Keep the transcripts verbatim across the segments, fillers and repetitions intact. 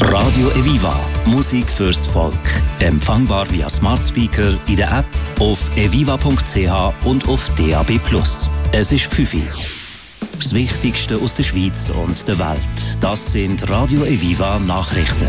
Radio Eviva. Musik fürs Volk. Empfangbar via Smart Speaker, in der App, auf eviva punkt c h und auf D A B plus. Es ist fünf Uhr. Das Wichtigste aus der Schweiz und der Welt. Das sind Radio Eviva Nachrichten.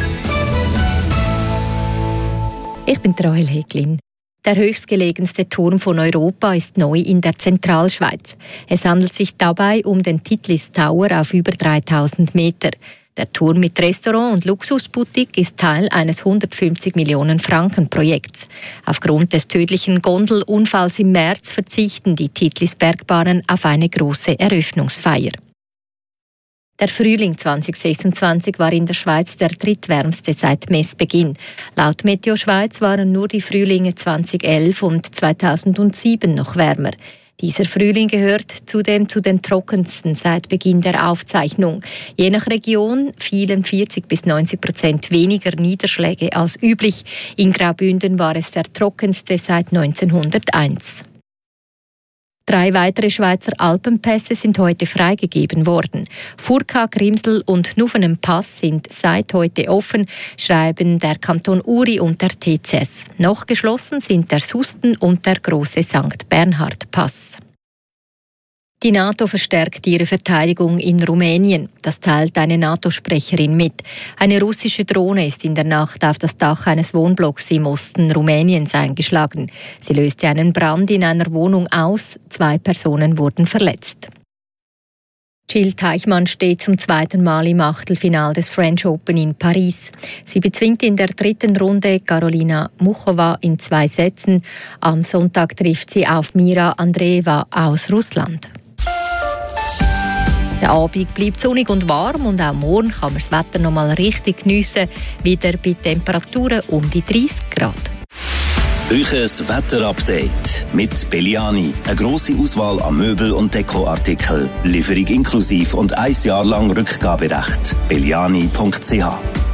Ich bin Rahel Heglin. Der höchstgelegenste Turm von Europa ist neu in der Zentralschweiz. Es handelt sich dabei um den Titlis Tower auf über dreitausend Meter. Der Turm mit Restaurant und Luxusboutique ist Teil eines hundertfünfzig Millionen Franken Projekts. Aufgrund des tödlichen Gondelunfalls im März verzichten die Titlis Bergbahnen auf eine große Eröffnungsfeier. Der Frühling zwanzig sechsundzwanzig war in der Schweiz der drittwärmste seit Messbeginn. Laut Meteo Schweiz waren nur die Frühlinge zweitausendelf und zweitausendsieben noch wärmer. Dieser Frühling gehört zudem zu den trockensten seit Beginn der Aufzeichnung. Je nach Region fielen vierzig bis neunzig Prozent weniger Niederschläge als üblich. In Graubünden war es der trockenste seit neunzehnhunderteins. Drei weitere Schweizer Alpenpässe sind heute freigegeben worden. Furka, Grimsel und Nuvenem-Pass sind seit heute offen, schreiben der Kanton Uri und der T C S. Noch geschlossen sind der Susten und der große Sankt Bernhard-Pass. Die NATO verstärkt ihre Verteidigung in Rumänien. Das teilt eine NATO-Sprecherin mit. Eine russische Drohne ist in der Nacht auf das Dach eines Wohnblocks im Osten Rumäniens eingeschlagen. Sie löste einen Brand in einer Wohnung aus. Zwei Personen wurden verletzt. Jill Teichmann steht zum zweiten Mal im Achtelfinale des French Open in Paris. Sie bezwingt in der dritten Runde Karolina Muchova in zwei Sätzen. Am Sonntag trifft sie auf Mira Andreeva aus Russland. Der Abend bleibt sonnig und warm und auch morgen kann man das Wetter noch mal richtig geniessen, wieder bei Temperaturen um die dreißig Grad. Euches Wetterupdate mit Belliani. Eine grosse Auswahl an Möbel- und Dekoartikeln. Lieferung inklusiv und ein Jahr lang Rückgaberecht. belliani punkt c h